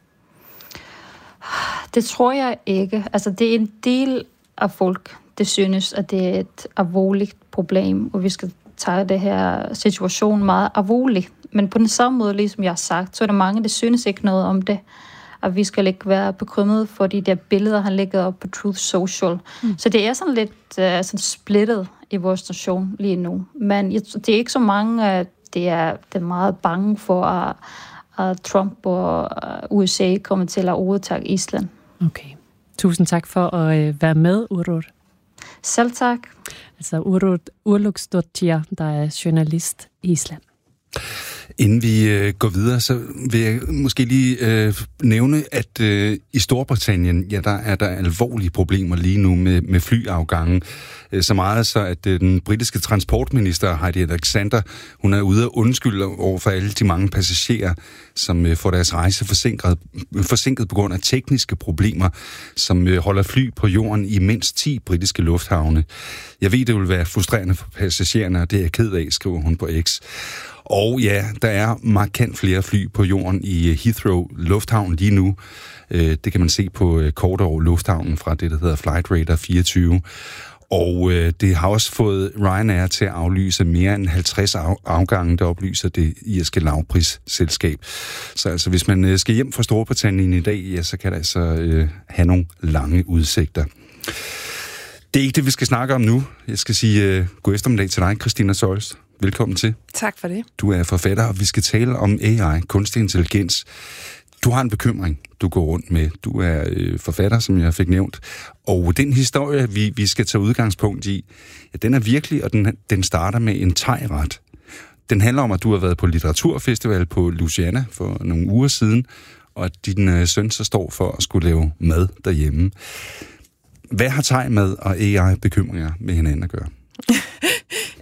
Det tror jeg ikke. Altså det er en del af folk, der synes, at det er et alvorligt problem, og vi skal tage det her situation meget alvorligt. Men på den samme måde, ligesom jeg har sagt, så er der mange, der synes ikke noget om det. At vi skal ikke være bekymrede for de der billeder, han lægger op på Truth Social. Så det er sådan lidt sådan splittet i vores station lige nu. Men det er ikke så mange, det er meget bange for, at Trump og USA kommer til at overtage Island. Okay. Tusind tak for at være med, Urur. Selv tak. Altså Urur Urlugsdottir, der er journalist i Island. Inden vi går videre, så vil jeg måske lige nævne, at i Storbritannien, ja, der er der alvorlige problemer lige nu med flyafgangen. Så meget så, at den britiske transportminister Heidi Alexander, hun er ude at undskylde over for alle de mange passagerer, som får deres rejse forsinket på grund af tekniske problemer, som holder fly på jorden i mindst 10 britiske lufthavne. Jeg ved, det vil være frustrerende for passagererne, og det er jeg ked af, skriver hun på X. Og ja, der er markant flere fly på jorden i Heathrow Lufthavn lige nu. Det kan man se på kort over lufthavnen fra det, der hedder Flight Radar 24. Og det har også fået Ryanair til at aflyse mere end 50 afgange, der oplyser det irske lavprisselskab. Så altså, hvis man skal hjem fra Storbritannien i dag, ja, så kan det altså have nogle lange udsigter. Det er ikke det, vi skal snakke om nu. Jeg skal sige god eftermiddag til dig, Christina Søjst. Velkommen til. Tak for det. Du er forfatter, og vi skal tale om AI, kunstig intelligens. Du har en bekymring, du går rundt med. Du er forfatter, som jeg fik nævnt. Og den historie, vi skal tage udgangspunkt i, ja, den er virkelig, og den starter med en thai-ret. Den handler om, at du har været på litteraturfestival på Louisiana for nogle uger siden, og at din søn så står for at skulle lave mad derhjemme. Hvad har thai-mad og AI-bekymringer med hinanden at gøre?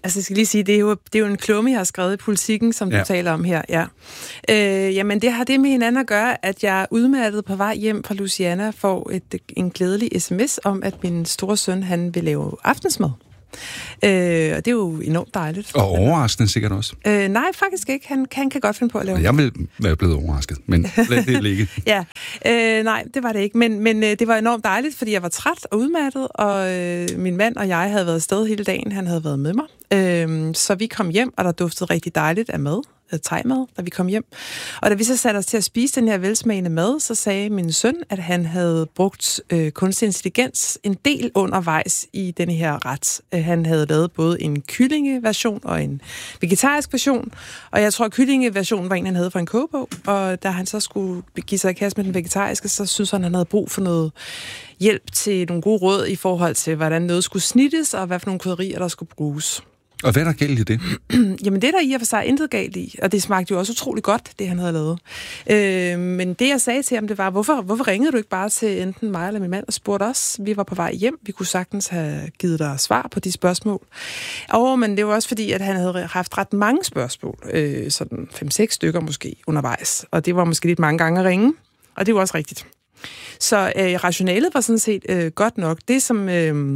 Altså, jeg skal lige sige, det er jo en klumme, jeg har skrevet i Politikken, som du taler om her. Ja. Jamen, det har det med hinanden at gøre, at jeg udmattet på vej hjem fra Louisiana får en glædelig sms om, at min store søn, han vil lave aftensmad. Og det er jo enormt dejligt. Og overraskende sikkert også. Nej, faktisk ikke. Han kan godt finde på at lave. Jeg vil være blevet overrasket, men lad det ligge. Ja, nej, det var det ikke. Men det var enormt dejligt, fordi jeg var træt og udmattet, og min mand og jeg havde været afsted hele dagen. Han havde været med mig. Så vi kom hjem, og der duftede rigtig dejligt af mad. Thai-mad, da vi kom hjem. Og da vi så satte os til at spise den her velsmagende mad, så sagde min søn, at han havde brugt kunstig intelligens en del undervejs i denne her ret. Han havde lavet både en kyllingeversion og en vegetarisk version, og jeg tror, at kyllingeversionen var en, han havde fra en kogebog, og da han så skulle give sig i kast med den vegetariske, så synes han havde brug for noget hjælp til nogle gode råd i forhold til, hvordan noget skulle snittes, og hvad for nogle krydderier, der skulle bruges. Og hvad er der galt i det? Jamen, det er der i og for sig intet galt i, og det smagte jo også utrolig godt, det han havde lavet. Men det, jeg sagde til ham, det var, hvorfor ringede du ikke bare til enten mig eller min mand og spurgte os? Vi var på vej hjem, vi kunne sagtens have givet dig svar på de spørgsmål. Men det var også fordi, at han havde haft ret mange spørgsmål, sådan 5-6 stykker måske undervejs, og det var måske lidt mange gange at ringe, og det var også rigtigt. Så rationalet var sådan set godt nok. Det, som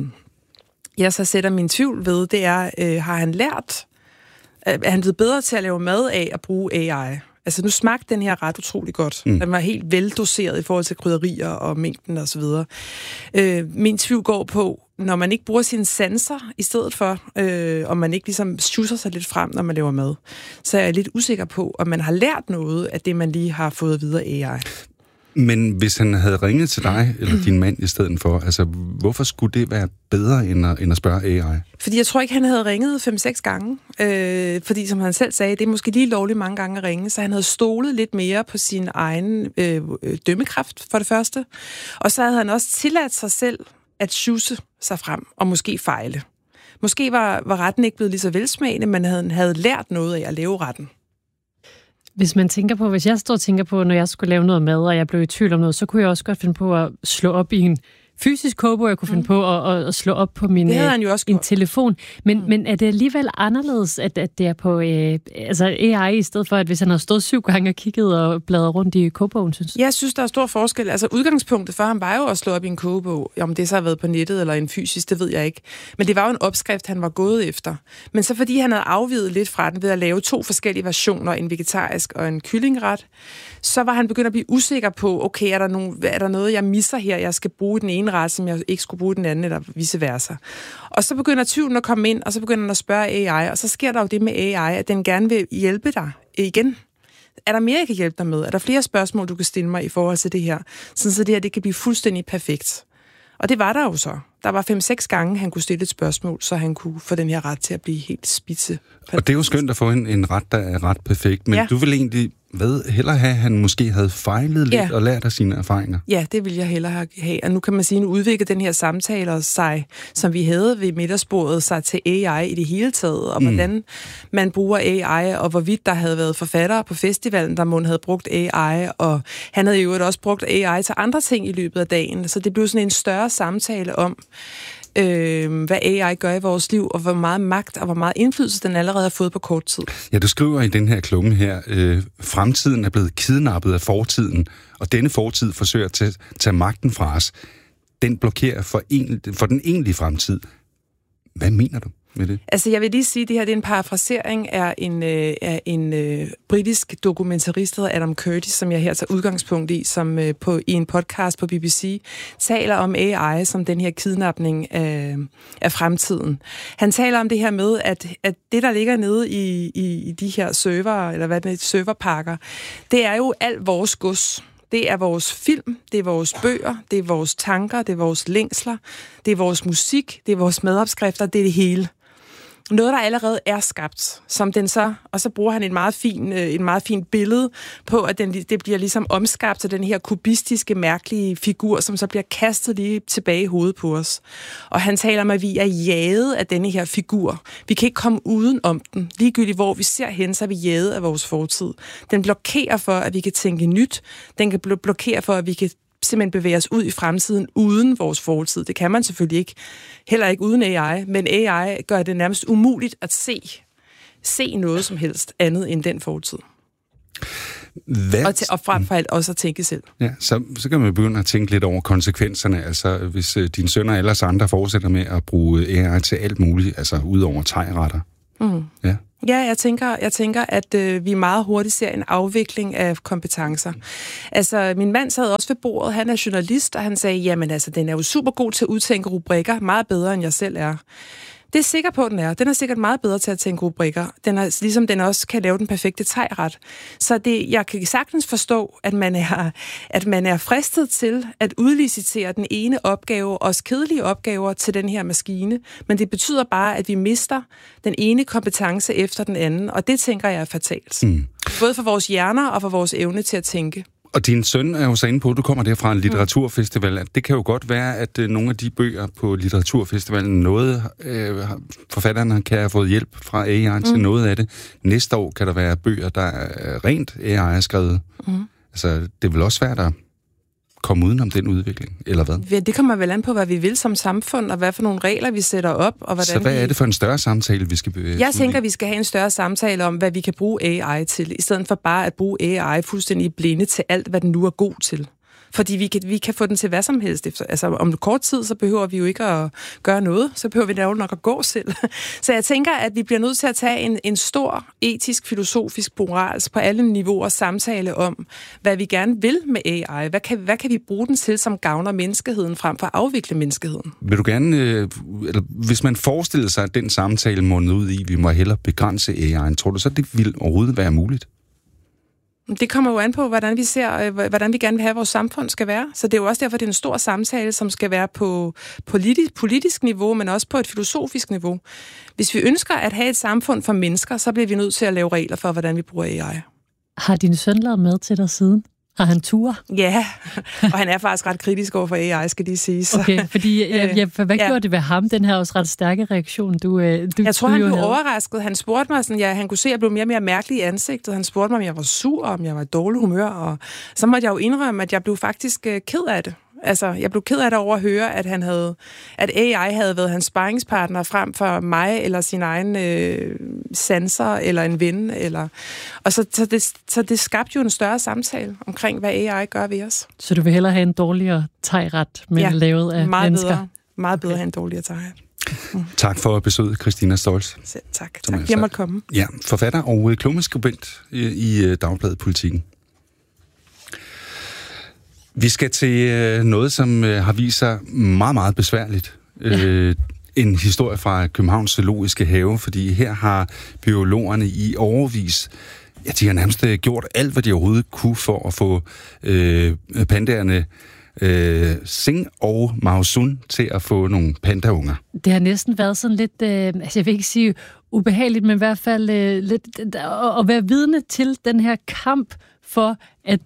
jeg så sætter min tvivl ved, det er, har han lært, er han blevet bedre til at lave mad af at bruge AI? Altså, nu smagte den her ret utrolig godt. Den var helt veldoseret i forhold til krydderier og mængden og så videre. Min tvivl går på, når man ikke bruger sine sanser i stedet for, og man ikke ligesom schusser sig lidt frem, når man laver mad, så er jeg lidt usikker på, om man har lært noget af det, man lige har fået videre AI. Men hvis han havde ringet til dig, eller din mand i stedet for, altså, hvorfor skulle det være bedre, end at spørge AI? Fordi jeg tror ikke, han havde ringet 5-6 gange. Fordi, som han selv sagde, det er måske lige lovligt mange gange at ringe, så han havde stolet lidt mere på sin egen dømmekraft, for det første. Og så havde han også tilladt sig selv at sjusse sig frem, og måske fejle. Måske var retten ikke blevet lige så velsmagende, men han havde lært noget af at lave retten. Hvis jeg står og tænker på, når jeg skulle lave noget mad, og jeg blev i tvivl om noget, så kunne jeg også godt finde på at slå op i en fysisk kogebog, jeg kunne finde på at slå op på min en telefon. Men er det alligevel anderledes, at det er på AI, i stedet for, at hvis han har stået 7 gange og kigget og bladret rundt i kogebogen, synes du? Jeg synes, der er stor forskel. Altså, udgangspunktet for ham var jo at slå op i en kogebog. Om det så har været på nettet eller en fysisk, det ved jeg ikke. Men det var jo en opskrift, han var gået efter. Men så fordi han havde afviget lidt fra den ved at lave 2 forskellige versioner, en vegetarisk og en kyllingeret, så var han begyndt at blive usikker på, okay, er der noget, jeg misser her, jeg skal bruge den ene ret, som jeg ikke skulle bruge den anden, eller vice versa. Og så begynder tvivlen at komme ind, og så begynder han at spørge AI, og så sker der jo det med AI, at den gerne vil hjælpe dig igen. Er der mere, jeg kan hjælpe dig med? Er der flere spørgsmål, du kan stille mig i forhold til det her? Sådan så det her, det kan blive fuldstændig perfekt. Og det var der jo så. Der var 5-6 gange, han kunne stille et spørgsmål, så han kunne få den her ret til at blive helt spidse. Og det er jo skønt at få en ret, der er ret perfekt, men du vil egentlig hellere have, at han måske havde fejlet lidt og lært af sine erfaringer? Ja, det vil jeg hellere have. Og nu kan man sige, nu udvikler den her samtale sig, som vi havde ved middagsbordet, sig til AI i det hele taget, og hvordan man bruger AI, og hvorvidt der havde været forfattere på festivalen, der måtte havde brugt AI, og han havde jo også brugt AI til andre ting i løbet af dagen, så det blev sådan en større samtale om, hvad AI gør i vores liv, og hvor meget magt og hvor meget indflydelse den allerede har fået på kort tid. Ja, du skriver i den her klumme her, fremtiden er blevet kidnappet af fortiden, og denne fortid forsøger at tage magten fra os. Den blokerer for den egentlige fremtid. Hvad mener du med det? Altså, jeg vil lige sige, at det her det er en parafrasering af en britisk dokumentarist, der hedder Adam Curtis, som jeg her tager udgangspunkt i, som i en podcast på BBC taler om AI som den her kidnapning af fremtiden. Han taler om det her med, at det, der ligger nede i de her server, eller hvad det er, serverpakker, det er jo alt vores gods. Det er vores film, det er vores bøger, det er vores tanker, det er vores længsler, det er vores musik, det er vores madopskrifter, det er det hele. Noget, der allerede er skabt, som den så, og så bruger han en meget fin billede på, at det bliver ligesom omskabt til den her kubistiske, mærkelige figur, som så bliver kastet lige tilbage i hovedet på os. Og han taler om, at vi er jaget af denne her figur. Vi kan ikke komme uden om den. Ligegyldigt hvor vi ser hen, så er vi jaget af vores fortid. Den blokerer for, at vi kan tænke nyt. Den kan blokere for, at vi kan simpelthen bevæge os ud i fremtiden uden vores fortid. Det kan man selvfølgelig ikke, heller ikke uden AI, men AI gør det nærmest umuligt at se noget som helst andet end den fortid. Og frem for alt også at tænke selv. Ja, så kan man begynde at tænke lidt over konsekvenserne. Altså, hvis dine sønner og ellers andre fortsætter med at bruge AI til alt muligt, altså ud over tegretter. Ja. Ja, jeg tænker, at vi meget hurtigt ser en afvikling af kompetencer. Altså, min mand sad også ved bordet, han er journalist, og han sagde, jamen altså, den er jo super god til at udtænke rubrikker, meget bedre end jeg selv er. Det er sikker på, den er. Den er sikkert meget bedre til at tænke rubrikker. Den er, ligesom den også kan lave den perfekte tegret. Så jeg kan sagtens forstå, at man er fristet til at udlicitere den ene opgave, også kedelige opgaver, til den her maskine. Men det betyder bare, at vi mister den ene kompetence efter den anden, og det tænker jeg er fatalt. Både for vores hjerner og for vores evne til at tænke. Og din søn er jo så inde på, at du kommer der fra en litteraturfestival. Det kan jo godt være, at nogle af de bøger på litteraturfestivalen, forfatterne kan have fået hjælp fra AI til noget af det. Næste år kan der være bøger, der er rent AI skrevet. Altså, det vil også være der komme udenom den udvikling, eller hvad? Det kommer vel an på, hvad vi vil som samfund, og hvad for nogle regler vi sætter op, og hvordan så hvad er det for en større samtale, vi skal bevæge os? Jeg tænker, vi skal have en større samtale om, hvad vi kan bruge AI til, i stedet for bare at bruge AI fuldstændig blinde til alt, hvad den nu er god til. Fordi vi kan få den til hvad som helst. Altså om kort tid, så behøver vi jo ikke at gøre noget. Så behøver vi nok at gå selv. Så jeg tænker, at vi bliver nødt til at tage en stor etisk, filosofisk, moralsk på alle niveauer samtale om, hvad vi gerne vil med AI. Hvad kan vi bruge den til, som gavner menneskeheden, frem for at afvikle menneskeheden? Vil du gerne, eller hvis man forestiller sig, at den samtale mundet ud i, vi må hellere begrænse AI'en, tror du så, det vil overhovedet være muligt? Det kommer jo an på, hvordan vi gerne vil have, at vores samfund skal være. Så det er jo også derfor, det er en stor samtale, som skal være på politisk niveau, men også på et filosofisk niveau. Hvis vi ønsker at have et samfund for mennesker, så bliver vi nødt til at lave regler for, hvordan vi bruger AI. Har din søn lavet med til dig siden? Har han tur? Ja, og han er faktisk ret kritisk over for AI, skal de sige. Så. Okay, fordi hvad gjorde det ved ham, den her også ret stærke reaktion, jeg tror, han blev overrasket. Han spurgte mig sådan, han kunne se, at jeg blev mere og mere mærkelig i ansigtet. Han spurgte mig, om jeg var sur, om jeg var i dårlig humør, og så måtte jeg jo indrømme, at jeg blev faktisk ked af det. Altså, jeg blev ked af det over at høre, at AI havde været hans sparringspartner frem for mig, eller sin egen sanser, eller en ven. Så det skabte jo en større samtale omkring, hvad AI gør ved os. Så du vil hellere have en dårligere tegret, men lavet af mennesker? Meget bedre have en dårligere tegret. Tak for besøget, Christina Stoltz. Selv tak. Tak, jeg måtte komme. Ja, forfatter og klummeskribent i Dagbladet Politikken. Vi skal til noget, som har vist sig meget, meget besværligt. Ja. En historie fra Københavns Zoologiske Have, fordi her har biologerne i årevis, de har nærmest gjort alt, hvad de overhovedet kunne for at få pandaerne Sing og Mao Sun til at få nogle pandaunger. Det har næsten været sådan lidt, jeg vil ikke sige ubehageligt, men i hvert fald lidt at være vidne til den her kamp for,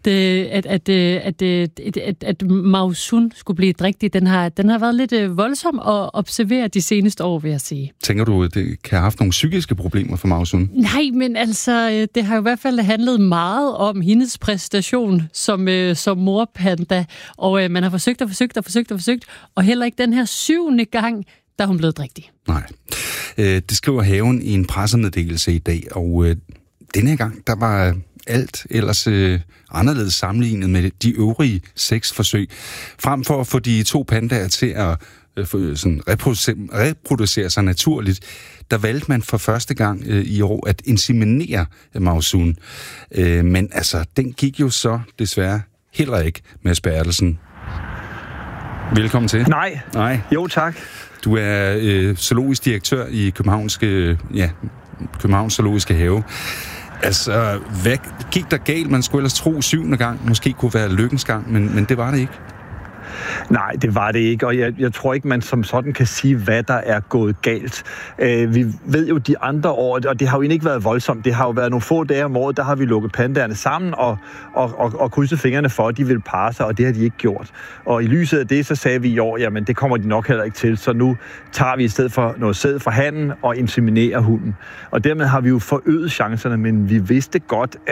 at Mao Sun skulle blive drægtig. Den har været lidt voldsom at observere de seneste år, vil jeg sige. Tænker du, at det kan have haft nogle psykiske problemer for Mao Sun? Nej, men altså, det har i hvert fald handlet meget om hendes præstation som morpanda, og man har forsøgt, og heller ikke den her 7. gang, der er hun blevet drægtig. Nej. Det skriver Haven i en pressemeddelelse i dag, og denne gang, der var alt ellers anderledes sammenlignet med de øvrige 6 forsøg. Frem for at få de 2 pandaer til at reproducere sig naturligt, der valgte man for første gang i år at inseminere Mao Sun. Men altså, den gik jo så desværre heller ikke med Bertelsen. Velkommen til. Nej. Jo, tak. Du er zoologisk direktør i Københavns Zoologiske Have. Altså, hvad gik der galt? Man skulle ellers tro 7. gang måske kunne være lykkens gang, men det var det ikke. Nej, det var det ikke, og jeg tror ikke, man som sådan kan sige, hvad der er gået galt. Vi ved jo de andre år, og det har jo egentlig ikke været voldsomt. Det har jo været nogle få dage om året, der har vi lukket pandaerne sammen og krydset fingrene for, at de vil parre sig, og det har de ikke gjort. Og i lyset af det, så sagde vi i år, jamen det kommer de nok heller ikke til, så nu tager vi i stedet for noget sæd fra hannen og inseminerer hunden. Og dermed har vi jo forøget chancerne, men vi vidste godt, at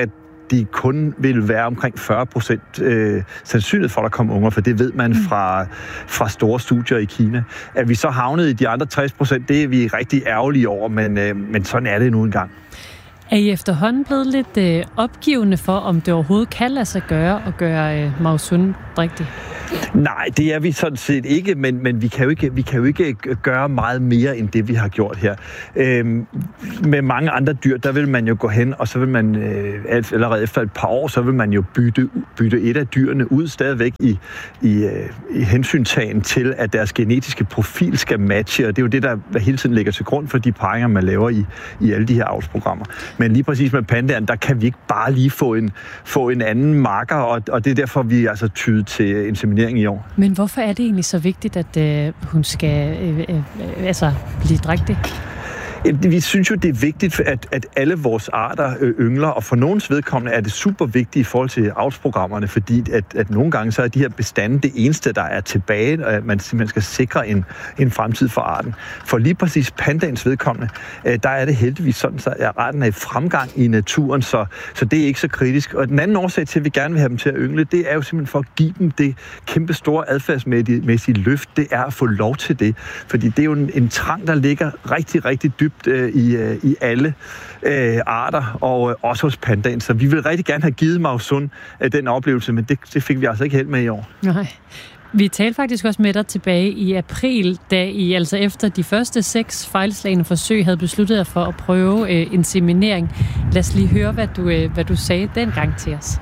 det kun vil være omkring 40% sandsynlighed for, at der kommer unger, for det ved man fra store studier i Kina. At vi så havnede i de andre 60%, det er vi rigtig ærgerlige over, men sådan er det nu engang. Er I efterhånden blevet lidt opgivende for, om det overhovedet kan lade sig gøre at gøre Mao Zedong drægtig? Nej, det er vi sådan set ikke, men vi kan jo ikke gøre meget mere end det, vi har gjort her. Med mange andre dyr, der vil man jo gå hen, og så vil man allerede efter et par år, så vil man jo bytte et af dyrene ud stadigvæk i hensyntagen til, at deres genetiske profil skal matche, og det er jo det, der hele tiden ligger til grund for de paringer, man laver i alle de her avlsprogrammer. Men lige præcis med pandaen, der kan vi ikke bare lige få en anden marker, og det er derfor, vi altså tyder til inseminering i år. Men hvorfor er det egentlig så vigtigt, at hun skal blive drægtig? Vi synes jo, det er vigtigt, at alle vores arter yngler, og for nogens vedkommende er det super vigtigt i forhold til avlsprogrammerne, fordi at nogle gange så er de her bestande det eneste, der er tilbage, og man simpelthen skal sikre en fremtid for arten. For lige præcis pandaens vedkommende, der er det heldigvis sådan, så at arten er i fremgang i naturen, så det er ikke så kritisk. Og den anden årsag til, at vi gerne vil have dem til at yngle, det er jo simpelthen for at give dem det kæmpe store adfærdsmæssige løft, det er at få lov til det. Fordi det er jo en trang, der ligger rigtig, rigtig dybt i alle arter, og også hos pandaen. Så vi vil rigtig gerne have givet Mao Zedong den oplevelse, men det fik vi altså ikke held med i år. Nej. Vi talte faktisk også med dig tilbage i april, da I altså efter de første 6 fejlslagne forsøg havde besluttet jer for at prøve inseminering. Lad os lige høre, hvad du sagde dengang til os.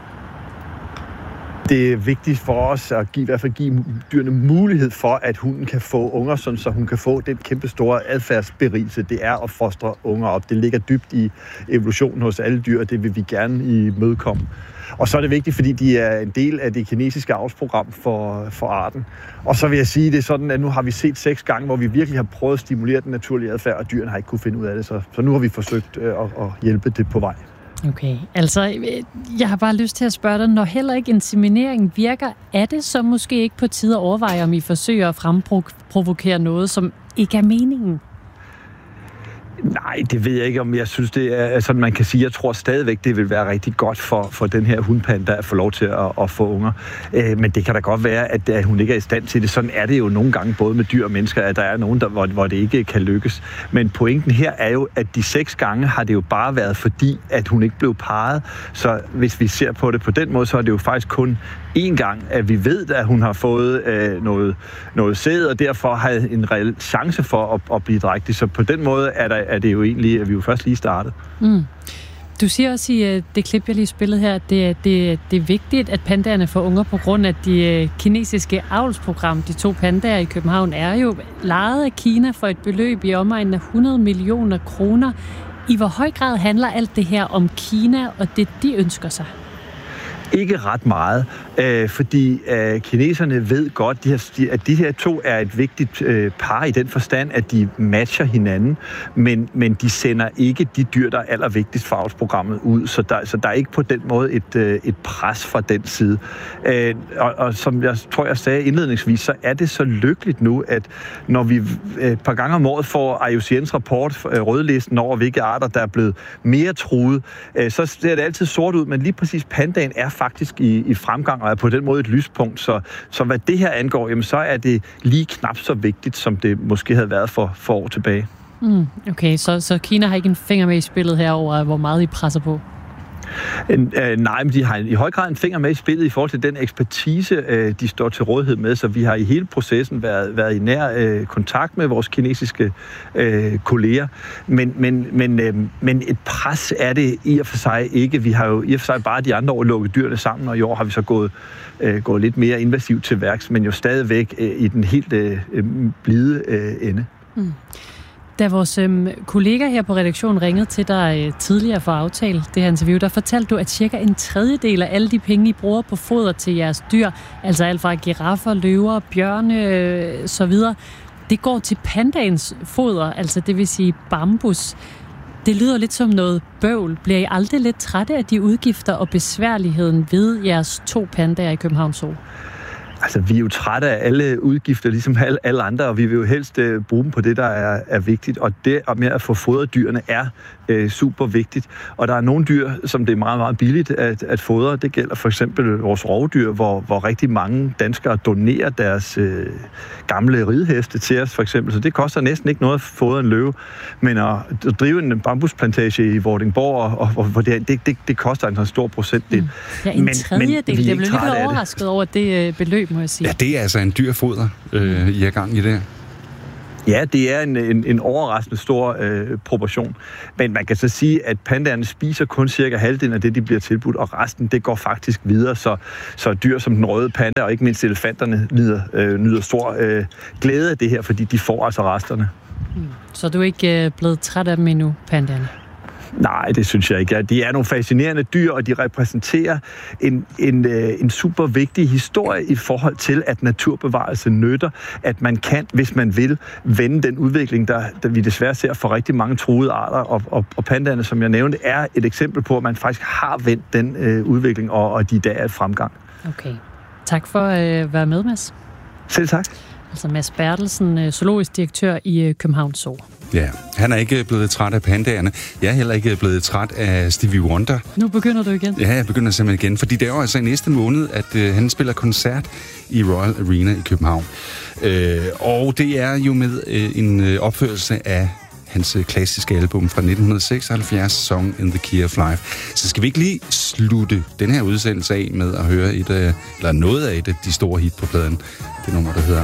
Det er vigtigt for os at i hvert fald give dyrene mulighed for, at hunden kan få unger, sådan, så hun kan få den kæmpe store adfærdsberigelse, det er at fostre unger op. Det ligger dybt i evolutionen hos alle dyr, og det vil vi gerne imødekomme. Og så er det vigtigt, fordi de er en del af det kinesiske avlsprogram for arten. Og så vil jeg sige, det er sådan, at nu har vi set 6 gange, hvor vi virkelig har prøvet at stimulere den naturlige adfærd, og dyrene har ikke kunne finde ud af det. Så nu har vi forsøgt at hjælpe det på vej. Okay, altså jeg har bare lyst til at spørge dig, når heller ikke inseminering virker, er det så måske ikke på tide at overveje, om I forsøger at fremprovokere noget, som ikke er meningen? Nej, det ved jeg ikke, om jeg synes, det er sådan, man kan sige. Jeg tror stadigvæk, det vil være rigtig godt for den her hundpanda at få lov til at få unger. Men det kan da godt være, at hun ikke er i stand til det. Sådan er det jo nogle gange, både med dyr og mennesker, at der er nogen, hvor det ikke kan lykkes. Men pointen her er jo, at de 6 gange har det jo bare været fordi, at hun ikke blev parret. Så hvis vi ser på det på den måde, så er det jo faktisk kun 1 gang, at vi ved, at hun har fået noget sæd, og derfor har en reel chance for at blive drægtig. Så på den måde er det jo egentlig, at vi jo først lige startede. Mm. Du siger også i det klip, jeg lige spillede her, at det er vigtigt, at pandaerne får unger på grund af de kinesiske avlsprogram. De 2 pandaer i København er jo lejet af Kina for et beløb i omegnen af 100 millioner kroner. I hvor høj grad handler alt det her om Kina og det, de ønsker sig? Ikke ret meget, fordi kineserne ved godt, at de her 2 er et vigtigt par i den forstand, at de matcher hinanden, men de sender ikke de dyr, der er allervigtigst for avlsprogrammet ud, så der er ikke på den måde et pres fra den side. Og som jeg tror, jeg sagde indledningsvis, så er det så lykkeligt nu, at når vi et par gange om året får IUCN's rapport, rødlisten over, hvilke arter, der er blevet mere truet, så ser det altid sort ud, men lige præcis pandaen er faktisk i fremgang og er på den måde et lyspunkt. Så hvad det her angår, jamen, så er det lige knap så vigtigt, som det måske havde været for år tilbage. Okay, så Kina har ikke en finger med i spillet herover, hvor meget I presser på? Nej, men de har i høj grad en finger med i spillet i forhold til den ekspertise, de står til rådighed med, så vi har i hele processen været i nær kontakt med vores kinesiske kolleger, men et pres er det i og for sig ikke. Vi har jo i og for sig bare de andre år lukket dyrene sammen, og i år har vi så gået lidt mere invasivt til værks, men jo stadigvæk i den helt blide ende. Mm. Da vores kollega her på redaktionen ringede til dig tidligere for at aftale det her interview, der fortalte du, at cirka 1/3 af alle de penge, I bruger på foder til jeres dyr, altså alt fra giraffer, løver, bjørne så videre, det går til pandaens foder, altså det vil sige bambus. Det lyder lidt som noget bøvl. Bliver I aldrig lidt trætte af de udgifter og besværligheden ved jeres 2 pandaer i Københavns Zoo? Altså, vi er jo trætte af alle udgifter, ligesom alle andre, og vi vil jo helst bruge dem på det, der er vigtigt. Og det med at få fodret dyrene er super vigtigt. Og der er nogle dyr, som det er meget, meget billigt at fodre. Det gælder for eksempel vores rovdyr, hvor rigtig mange danskere donerer deres gamle rideheste til os, for eksempel. Så det koster næsten ikke noget at fodre en løve. Men at drive en bambusplantage i Vordingborg, og det koster en stor procentdel. Ja, en tredjedel. Det blev lidt overrasket over det beløb, må jeg sige. Ja, det er altså en dyr foder, I er gang i det. Ja, det er en overraskende stor proportion. Men man kan så sige, at pandaerne spiser kun cirka halvdelen af det, de bliver tilbudt, og resten, det går faktisk videre. Så dyr som den røde panda, og ikke mindst elefanterne, nyder stor glæde af det her, fordi de får altså resterne. Så du er ikke blevet træt af dem endnu, pandaerne? Nej, det synes jeg ikke. De er nogle fascinerende dyr, og de repræsenterer en super vigtig historie i forhold til, at naturbevarelse nytter, at man kan, hvis man vil, vende den udvikling, der vi desværre ser for rigtig mange truede arter, og pandaerne, som jeg nævnte, er et eksempel på, at man faktisk har vendt den udvikling, og de i dag er et fremgang. Okay. Tak for at være med, Mads. Selv tak. Altså Mads Bertelsen, zoologisk direktør i Københavns Zoo. Ja, han er ikke blevet træt af pandaerne. Jeg er heller ikke blevet træt af Stevie Wonder. Nu begynder du igen? Ja, jeg begynder simpelthen igen, fordi det er jo altså i næste måned, at han spiller koncert i Royal Arena i København. Og det er jo med en opførelse af hans klassiske album fra 1976, Song in the Key of Life. Så skal vi ikke lige slutte den her udsendelse af med at høre noget af de store hit på pladen. Det nummer, der hedder